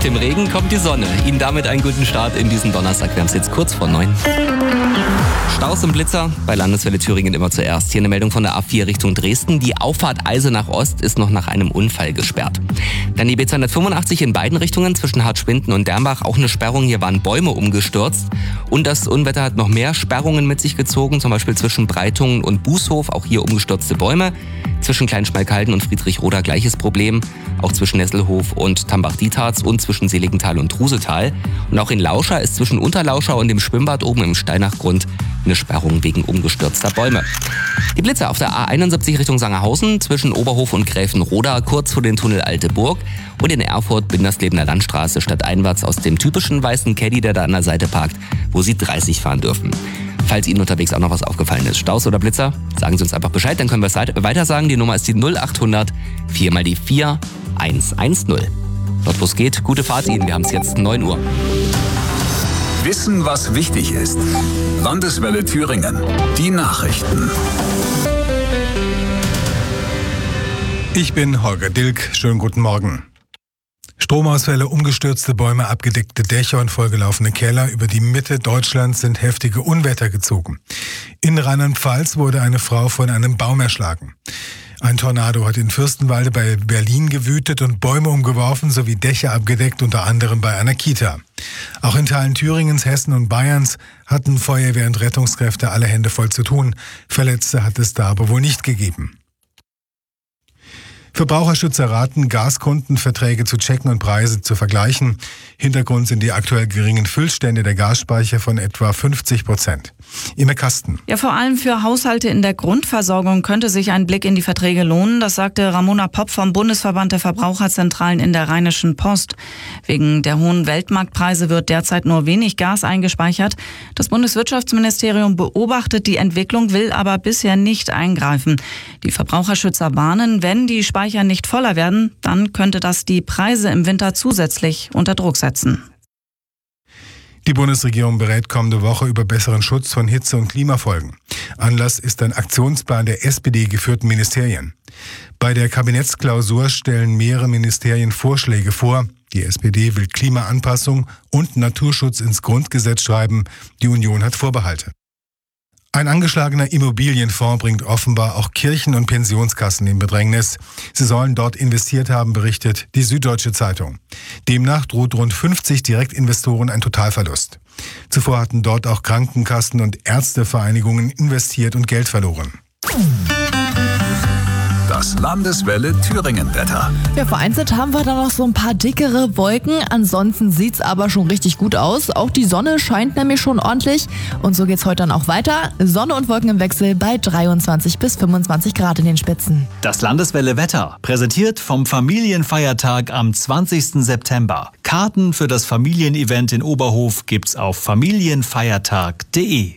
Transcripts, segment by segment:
dem Regen kommt die Sonne. Ihnen damit einen guten Start in diesen Donnerstag. Wir haben es jetzt kurz vor 9. Staus und Blitzer bei Landeswelle Thüringen immer zuerst. Hier eine Meldung von der A4 Richtung Dresden. Die Auffahrt Eisenach Ost ist noch nach einem Unfall gesperrt. Dann die B285 in beiden Richtungen zwischen Hartschwinden und Dernbach. Auch eine Sperrung. Hier waren Bäume umgestürzt. Und das Unwetter hat noch mehr Sperrungen mit sich gezogen. Zum Beispiel zwischen Breitungen und Bußhof. Auch hier umgestürzte Bäume. Zwischen Kleinschmalkalden und Friedrichroda gleiches Problem. Auch zwischen Nesselhof und Tambach-Dietharz und zwischen Seligenthal und Truseltal. Und auch in Lauscha ist zwischen Unterlauscha und dem Schwimmbad oben im Steinachgrund eine Sperrung wegen umgestürzter Bäume. Die Blitze auf der A71 Richtung Sangerhausen zwischen Oberhof und Gräfenroda kurz vor den Tunnel Alte Burg und in Erfurt Binderslebener Landstraße stadteinwärts aus dem typischen weißen Caddy, der da an der Seite parkt, wo Sie 30 fahren dürfen. Falls Ihnen unterwegs auch noch was aufgefallen ist, Staus oder Blitzer, sagen Sie uns einfach Bescheid, dann können wir es weiter sagen. Die Nummer ist die 0800 4 mal die 4 110. Dort wo es geht, gute Fahrt Ihnen, wir haben es jetzt 9 Uhr. Wissen, was wichtig ist. Landeswelle Thüringen. Die Nachrichten. Ich bin Holger Dilk. Schönen guten Morgen. Stromausfälle, umgestürzte Bäume, abgedeckte Dächer und vollgelaufene Keller. Über die Mitte Deutschlands sind heftige Unwetter gezogen. In Rheinland-Pfalz wurde eine Frau von einem Baum erschlagen. Ein Tornado hat in Fürstenwalde bei Berlin gewütet und Bäume umgeworfen sowie Dächer abgedeckt, unter anderem bei einer Kita. Auch in Teilen Thüringens, Hessen und Bayerns hatten Feuerwehr und Rettungskräfte alle Hände voll zu tun. Verletzte hat es da aber wohl nicht gegeben. Verbraucherschützer raten, Gaskundenverträge zu checken und Preise zu vergleichen. Hintergrund sind die aktuell geringen Füllstände der Gasspeicher von etwa 50%. Imme Kasten. Ja, vor allem für Haushalte in der Grundversorgung könnte sich ein Blick in die Verträge lohnen. Das sagte Ramona Popp vom Bundesverband der Verbraucherzentralen in der Rheinischen Post. Wegen der hohen Weltmarktpreise wird derzeit nur wenig Gas eingespeichert. Das Bundeswirtschaftsministerium beobachtet die Entwicklung, will aber bisher nicht eingreifen. Die Verbraucherschützer warnen, wenn die Speicher nicht voller werden, dann könnte das die Preise im Winter zusätzlich unter Druck setzen. Die Bundesregierung berät kommende Woche über besseren Schutz von Hitze- und Klimafolgen. Anlass ist ein Aktionsplan der SPD-geführten Ministerien. Bei der Kabinettsklausur stellen mehrere Ministerien Vorschläge vor. Die SPD will Klimaanpassung und Naturschutz ins Grundgesetz schreiben. Die Union hat Vorbehalte. Ein angeschlagener Immobilienfonds bringt offenbar auch Kirchen und Pensionskassen in Bedrängnis. Sie sollen dort investiert haben, berichtet die Süddeutsche Zeitung. Demnach droht rund 50 Direktinvestoren ein Totalverlust. Zuvor hatten dort auch Krankenkassen und Ärztevereinigungen investiert und Geld verloren. Das Landeswelle Thüringen-Wetter. Ja, vereinzelt haben wir da noch so ein paar dickere Wolken. Ansonsten sieht's aber schon richtig gut aus. Auch die Sonne scheint nämlich schon ordentlich. Und so geht's heute dann auch weiter. Sonne und Wolken im Wechsel bei 23 bis 25 Grad in den Spitzen. Das Landeswelle Wetter, präsentiert vom Familienfeiertag am 20. September. Karten für das Familienevent in Oberhof gibt's auf familienfeiertag.de.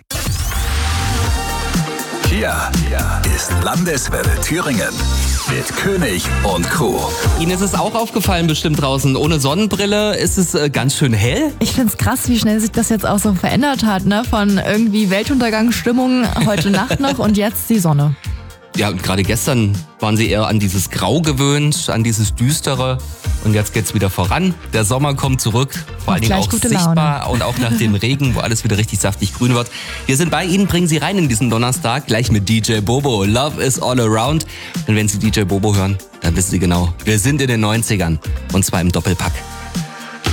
Hier ist Landeswelle Thüringen mit König und Co. Ihnen ist es auch aufgefallen bestimmt draußen. Ohne Sonnenbrille ist es ganz schön hell. Ich find's krass, wie schnell sich das jetzt auch so verändert hat, ne? Von irgendwie Weltuntergangsstimmung heute Nacht noch und jetzt die Sonne. Ja, und gerade gestern waren Sie eher an dieses Grau gewöhnt, an dieses Düstere. Und jetzt geht's wieder voran. Der Sommer kommt zurück, vor allen Dingen auch sichtbar. Laune. Und auch nach dem Regen, wo alles wieder richtig saftig grün wird. Wir sind bei Ihnen, bringen Sie rein in diesen Donnerstag, gleich mit DJ Bobo. Love is all around. Und wenn Sie DJ Bobo hören, dann wissen Sie genau, wir sind in den 90ern. Und zwar im Doppelpack.